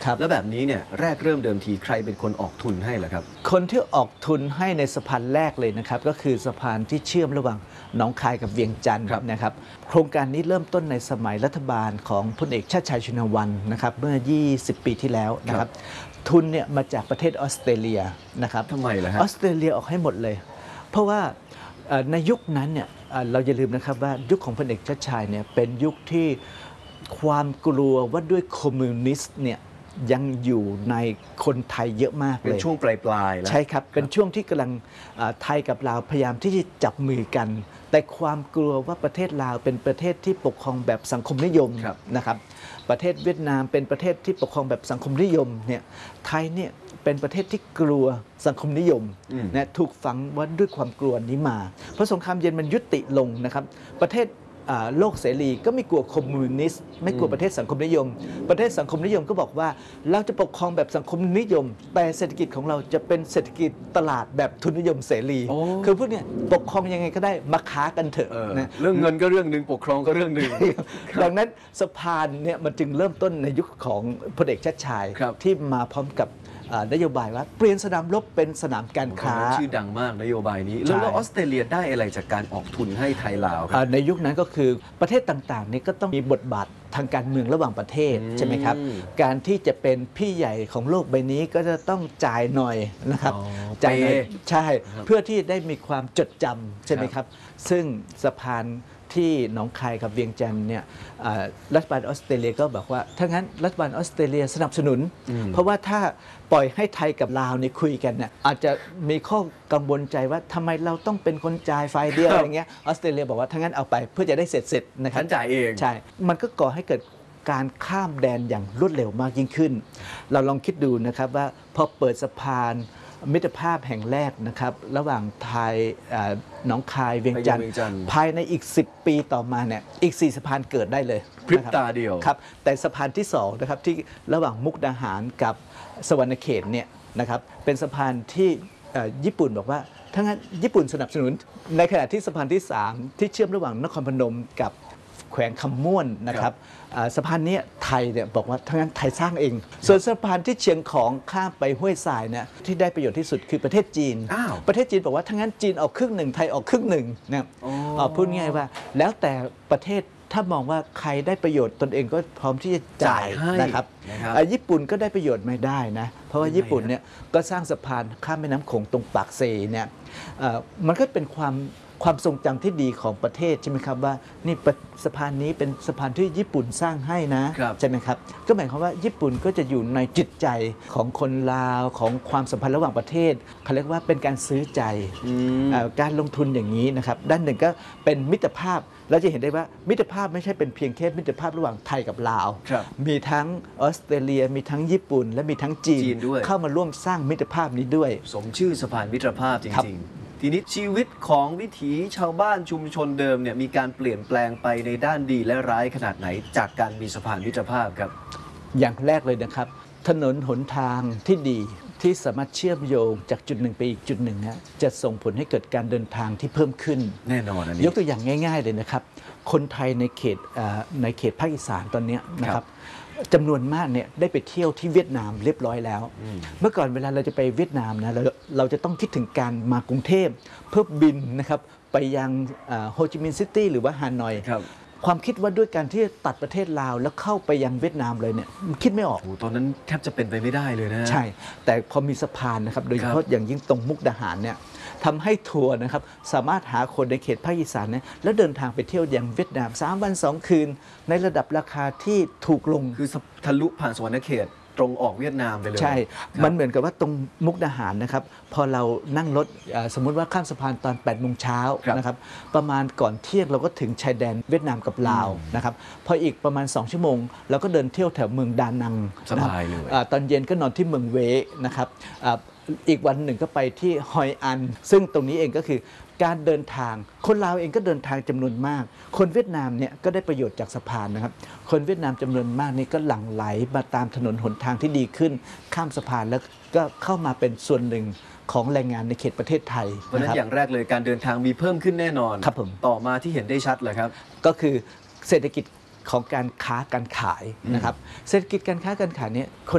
แล้วแบบนี้เนี่ยแรกเริ่มเดิมทีใครเป็นคนออกทุนให้ล่ะครับคนที่ออกทุนให้ในสะพานแรกเลยนะครับก็คือสะพานที่เชื่อมระหว่างหนองคายกับเวียงจันทร์นะครับโครงการนี้เริ่มต้นในสมัยรัฐบาลของพลเอกชาติชายชุนวันนะครับเมื่อ 20 ปีที่แล้วนะครับทุนเนี่ยมาจากประเทศออสเตรเลียนะครับทำไมล่ะฮะออสเตรเลียออกให้หมดเลยเพราะว่าในยุคนั้นเนี่ยเราอย่าลืมนะครับว่ายุคของพลเอกชาติชายเนี่ยเป็นยุคที่ความกลัวว่าด้วยคอมมิวนิสต์เนี่ยยังอยู่ในคนไทยเยอะมากเลยเป็นช่วงปลายๆแล้วใช่ครับเป็นช่วงที่กำลังไทยกับลาวพยายามที่จะจับมือกันแต่ความกลัวว่าประเทศลาวเป็นประเทศที่ปกครองแบบสังคมนิยมนะครับประเทศเวียดนามเป็นประเทศที่ปกครองแบบสังคมนิยมเนี่ยไทยเนี่ยเป็นประเทศที่กลัวสังคมนิยมนะถูกฝังไว้ด้วยความกลัวนี้มาเพราะสงครามเย็นมันยุติลงนะครับประเทศโลกเสรีก็ไม่กลัวคอมมิวนิสต์ไม่กลัวประเทศสังคมนิยมประเทศสังคมนิยมก็บอกว่าเราจะปกครองแบบสังคมนิยมแต่เศรษฐกิจของเราจะเป็นเศรษฐกิจตลาดแบบทุนนิยมเสรีคือพวกนี้ปกครองยังไงก็ได้มาค้ากันเถอะนะเรื่องเงินก็เรื่องหนึ่งปกครองก็เรื่องหนึ่งดังนั้นสะพานเนี่ยมันจึงเริ่มต้นในยุคของพลเอกชาติชายที่มาพร้อมกับนโยบายว่าเปลี่ยนสนามรบเป็นสนามการค้าชื่อดังมากนโยบายนี้แล้วออสเตรเลียได้อะไรจากการออกทุนให้ไทยลาวครับในยุคนั้นก็คือประเทศต่างๆนี่ก็ต้องมีบทบาททางการเมืองระหว่างประเทศใช่ไหมครับการที่จะเป็นพี่ใหญ่ของโลกใบนี้ก็จะต้องจ่ายหน่อยนะครับจ่ายใช่เพื่อที่ได้มีความจดจำใช่ไหมครับซึ่งสะพานที่หนองคายกับเวียงจันทร์เนี่ยรัฐบาลออสเตรเลียก็บอกว่าถ้างั้นรัฐบาลออสเตรเลียสนับสนุนเพราะว่าถ้าปล่อยให้ไทยกับลาวเนี่ยคุยกันเนี่ยอาจจะมีข้อกังวลใจว่าทำไมเราต้องเป็นคนจ่ายฝ่ายเดียวอะไรเงี้ยออสเตรเลียบอกว่าถ้างั้นเอาไปเพื่อจะได้เสร็จนะครับฉันจ่ายเองใช่มันก็ก่อให้เกิดการข้ามแดนอย่างรวดเร็วมากยิ่งขึ้นเราลองคิดดูนะครับว่าพอเปิดสะพานมิตรภาพแห่งแรกนะครับระหว่างไทยหนองคายเวียงจันทร์ภายในอีก10 ปีต่อมาเนี่ยอีก4 สะพานเกิดได้เลยพริบตาเดียวครับแต่สะพานที่2นะครับที่ระหว่างมุกดาหารกับสวรรณเขตเนี่ยนะครับเป็นสะพานที่ญี่ปุ่นบอกว่าถ้างั้นญี่ปุ่นสนับสนุนในขณะที่สะพานที่3ที่เชื่อมระหว่างนครพนมกับแขวงคำม่วนนะครับสะพานนี้ไทยเนี่ยบอกว่าทั้งนั้นไทยสร้างเองส่วนสะพานที่เชียงของข้ามไปห้วยทรายเนี่ยที่ได้ประโยชน์ที่สุดคือประเทศจีนประเทศจีนบอกว่าทั้งนั้นจีนออกครึ่งหนึ่งไทยออกครึ่งหนึ่งนะพูดง่ายว่าแล้วแต่ประเทศถ้ามองว่าใครได้ประโยชน์ตนเองก็พร้อมที่จะจ่ายนะครับญี่ปุ่นก็ได้ประโยชน์ไม่ได้นะเพราะว่าญี่ปุ่นเนี่ยก็สร้างสะพานข้ามแม่น้ำโขงตรงปากเซเนี่ยมันก็เป็นความทรงจำที่ดีของประเทศใช่ไหมครับว่านี่สะพานนี้เป็นสะพานที่ญี่ปุ่นสร้างให้นะใช่ไหมครับก็หมายความว่าญี่ปุ่นก็จะอยู่ในจิตใจของคนลาวของความสัมพันธ์ระหว่างประเทศเขาเรียกว่าเป็นการซื้อใจการลงทุนอย่างนี้นะครับด้านหนึ่งก็เป็นมิตรภาพเราจะเห็นได้ว่ามิตรภาพไม่ใช่เป็นเพียงแค่มิตรภาพระหว่างไทยกับลาวมีทั้งออสเตรเลียมีทั้งญี่ปุ่นและมีทั้งจีนเข้ามาร่วมสร้างมิตรภาพนี้ด้วยสมชื่อสะพานมิตรภาพจริงๆทีนี้ชีวิตของวิถีชาวบ้านชุมชนเดิมเนี่ยมีการเปลี่ยนแปลงไปในด้านดีและร้ายขนาดไหนจากการมีสะพานมิตรภาพครับอย่างแรกเลยนะครับถนนหนทางที่ดีที่สามารถเชื่อมโยงจากจุดหนึ่งไปอีกจุดหนึ่งนะจะส่งผลให้เกิดการเดินทางที่เพิ่มขึ้นแน่นอนอันนี้ยกตัวอย่างง่ายๆเลยนะครับคนไทยในเขตภาคอีสานตอนนี้นะครับจำนวนมากเนี่ยได้ไปเที่ยวที่เวียดนามเรียบร้อยแล้วเมื่อก่อนเวลาเราจะไปเวียดนามนะเราจะต้องคิดถึงการมากรุงเทพเพื่อบินนะครับไปยังโฮจิมินห์ซิตี้หรือว่าฮานอยความคิดว่าด้วยการที่ตัดประเทศลาวแล้วเข้าไปยังเวียดนามเลยเนี่ยคิดไม่ออกตอนนั้นแทบจะเป็นไปไม่ได้เลยนะใช่แต่พอมีสะพานนะครับโดยเฉพาะอย่างยิ่งตรงมุกดาหารเนี่ยทำให้ทัวร์นะครับสามารถหาคนในเขตภาคอีสานเนี่ยแล้วเดินทางไปเที่ยวยังเวียดนาม3 วัน 2 คืนในระดับราคาที่ถูกลงคือทะลุผ่านสวรรณเขตตรงออกเวียดนามไปเลยใช่มันเหมือนกับว่าตรงมุกดาหารนะครับพอเรานั่งรถสมมุติว่าข้ามสะพานตอน8 โมงเช้านะครับประมาณก่อนเที่ยงเราก็ถึงชายแดนเวียดนามกับลาวนะครับพออีกประมาณ2 ชั่วโมงเราก็เดินเที่ยวแถวเมืองดานังสบายเลยตอนเย็นก็นอนที่เมืองเวนะครับอีกวันหนึ่งก็ไปที่ฮอยอันซึ่งตรงนี้เองก็คือการเดินทางคนลาวเองก็เดินทางจำนวนมากคนเวียดนามเนี่ยก็ได้ประโยชน์จากสะพานนะครับคนเวียดนามจำนวนมากนี่ก็หลั่งไหลมาตามถนนหนทางที่ดีขึ้นข้ามสะพานแล้วก็เข้ามาเป็นส่วนหนึ่งของแรงงานในเขตประเทศไทยเพราะนั้นอย่างแรกเลยการเดินทางมีเพิ่มขึ้นแน่นอนครับผมต่อมาที่เห็นได้ชัดเลยครับก็คือเศรษฐกิจของการค้าการขายนะครับเศรษฐกิจการค้าการขายเนี่ยคน